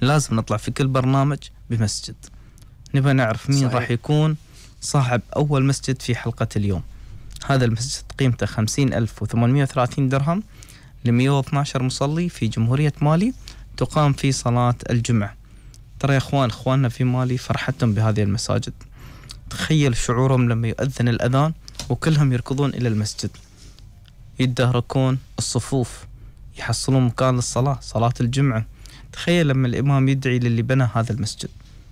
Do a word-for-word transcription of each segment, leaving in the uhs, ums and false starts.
لازم نطلع في كل برنامج بمسجد، نبغى نعرف مين صحيح. راح يكون صاحب أول مسجد في حلقة اليوم. هذا المسجد قيمته خمسين ألف وثمانمائة وثلاثين درهم لمئة واثني عشر مصلي في جمهورية مالي، تقام في صلاة الجمعة. ترى يا إخوان إخواننا في مالي فرحتهم بهذه المساجد، تخيل شعورهم لما يؤذن الأذان وكلهم يركضون إلى المسجد، يتدهركون الصفوف، يحصلون مكان للصلاة، صلاة الجمعة. تخيل لما الإمام يدعي للي بنى هذا المسجد.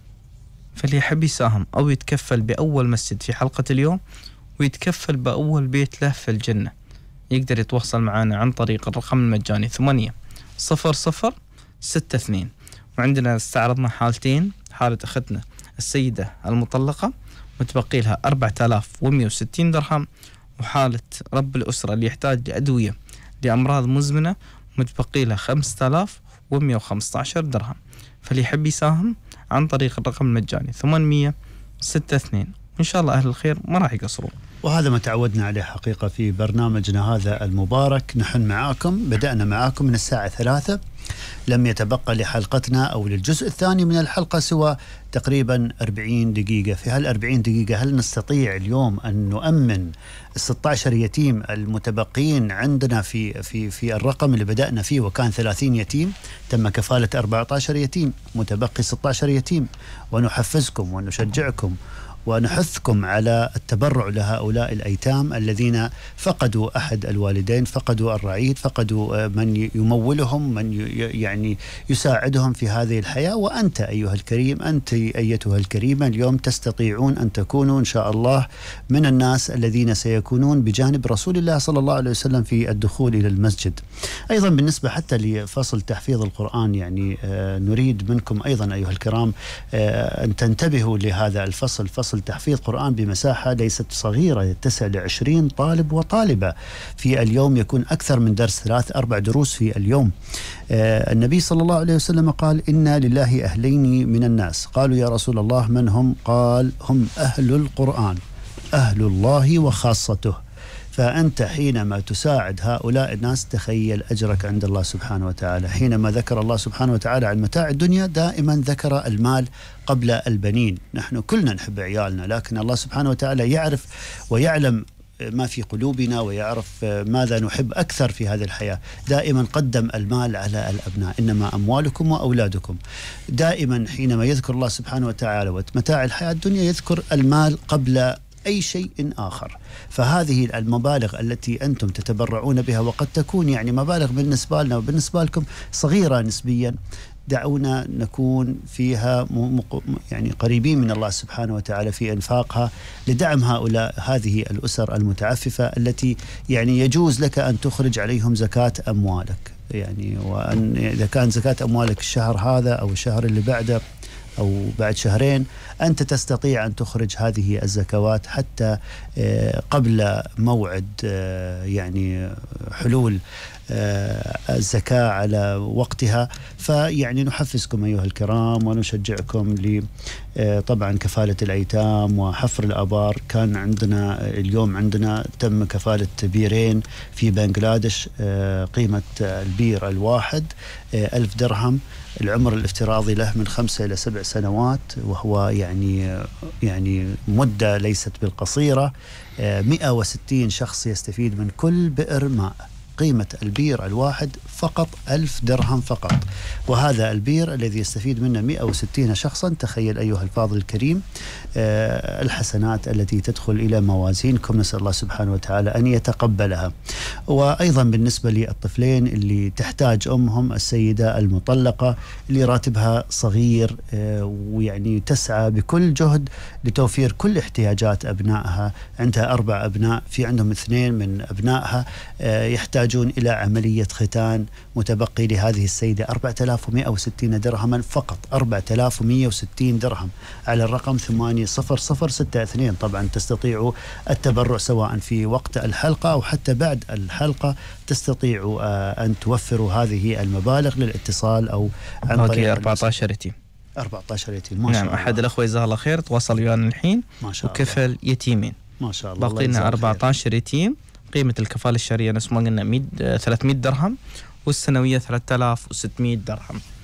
فاللي يحب يساهم أو يتكفل بأول مسجد في حلقة اليوم ويتكفل بأول بيت له في الجنة، يقدر يتواصل معنا عن طريق الرقم المجاني ثمانية صفر صفر ستة اثنين. وعندنا استعرضنا حالتين، حالة أختنا السيدة المطلقة متبقي لها أربعة آلاف ومئة وستين درهم، وحالة رب الأسرة اللي يحتاج لأدوية لأمراض مزمنة متبقي لها خمسة آلاف ومئة وخمسة عشر درهم. فاللي يحب يساهم عن طريق الرقم المجاني ثمانية ستة اثنين، وإن شاء الله أهل الخير ما راح يقصرون. وهذا ما تعودنا عليه حقيقة في برنامجنا هذا المبارك. نحن معاكم، بدأنا معاكم من الساعة ثلاثة، لم يتبقى لحلقتنا أو للجزء الثاني من الحلقة سوى تقريبا أربعين دقيقة. في هالأربعين دقيقة هل نستطيع اليوم أن نؤمن ستة عشر يتيم المتبقين عندنا في في في الرقم اللي بدأنا فيه، وكان ثلاثين يتيم، تم كفالة أربعة عشر يتيم، متبقي ستة عشر يتيم. ونحفزكم ونشجعكم ونحثكم على التبرع لهؤلاء الأيتام الذين فقدوا أحد الوالدين، فقدوا الرعيل، فقدوا من يمولهم، من يعني يساعدهم في هذه الحياة. وأنت أيها الكريم، أنت أيتها الكريمة، اليوم تستطيعون أن تكونوا إن شاء الله من الناس الذين سيكونون بجانب رسول الله صلى الله عليه وسلم في الدخول إلى المسجد. أيضا بالنسبة حتى لفصل تحفيظ القرآن، يعني آه نريد منكم أيضا أيها الكرام آه أن تنتبهوا لهذا الفصل، فصل تحفيظ قرآن بمساحة ليست صغيرة، يتسع لعشرين طالب وطالبة في اليوم، يكون أكثر من درس، ثلاث أربع دروس في اليوم. آه النبي صلى الله عليه وسلم قال: إن لله أهلين من الناس. قالوا: يا رسول الله من هم؟ قال: هم أهل القرآن، أهل الله وخاصته. فأنت حينما تساعد هؤلاء الناس تخيل أجرك عند الله سبحانه وتعالى. حينما ذكر الله سبحانه وتعالى عن متاع الدنيا دائما ذكر المال قبل البنين. نحن كلنا نحب عيالنا، لكن الله سبحانه وتعالى يعرف ويعلم ما في قلوبنا ويعرف ماذا نحب أكثر في هذه الحياة. دائما قدم المال على الأبناء، إنما أموالكم وأولادكم. دائما حينما يذكر الله سبحانه وتعالى ومتاع الحياة الدنيا يذكر المال قبل أي شيء آخر. فهذه المبالغ التي أنتم تتبرعون بها، وقد تكون يعني مبالغ بالنسبة لنا وبالنسبة لكم صغيرة نسبيا، دعونا نكون فيها يعني قريبين من الله سبحانه وتعالى في إنفاقها لدعم هؤلاء هذه الأسر المتعففة التي يعني يجوز لك أن تخرج عليهم زكاة أموالك. يعني وأن إذا كان زكاة أموالك الشهر هذا أو الشهر اللي بعده أو بعد شهرين، أنت تستطيع أن تخرج هذه الزكوات حتى قبل موعد يعني حلول الزكاة على وقتها. فيعني نحفزكم أيها الكرام ونشجعكم ل طبعا كفالة الأيتام وحفر الآبار. كان عندنا اليوم عندنا تم كفالة بيرين في بنغلاديش، قيمة البير الواحد ألف درهم، العمر الافتراضي له من خمسة إلى سبع سنوات، وهو يعني يعني مدة ليست بالقصيرة. مئة وستين شخص يستفيد من كل بئر ماء. قيمة البير الواحد فقط ألف درهم فقط، وهذا البير الذي يستفيد منه مئة وستين شخصا. تخيل أيها الفاضل الكريم آه الحسنات التي تدخل إلى موازينكم، نسأل الله سبحانه وتعالى أن يتقبلها. وأيضا بالنسبة للطفلين اللي تحتاج أمهم، السيدة المطلقة اللي راتبها صغير آه ويعني تسعى بكل جهد لتوفير كل احتياجات أبنائها، عندها أربع أبناء، في عندهم اثنين من أبنائها آه يحتاجون إلى عملية ختان، متبقي لهذه السيدة أربعة آلاف ومئة وستين درهما فقط، أربعة آلاف ومئة وستين درهم على الرقم ثمانية صفر صفر ستة اثنين. طبعا تستطيعوا التبرع سواء في وقت الحلقة أو حتى بعد الحلقة، تستطيعوا أن توفروا هذه المبالغ للاتصال أو عن طريق أربعة عشر يتيم. أربعة عشر يتيم ما شاء نعم الله. أحد الأخوة جزاه الله خير تواصل ويانا الحين ما شاء وكفل الله. يتيمين ما شاء الله. باقي لنا أربعة عشر يتيم. قيمة الكفالة الشهرية نفس ما قلنا ثلاثمئة درهم، والسنوية ثلاثة آلاف وستمئة درهم.